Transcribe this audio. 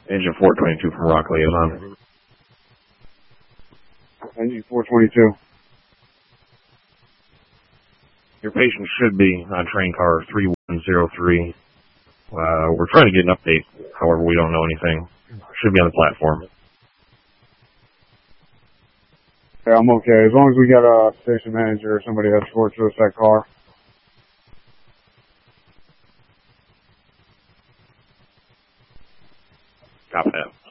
Engine 422 from Rock Liaison. Engine 422. Your patient should be on train car 3103. We're trying to get an update. However, we don't know anything. Should be on the platform. Yeah, I'm okay. As long as we got a station manager or somebody that escorts us that car. Copy that.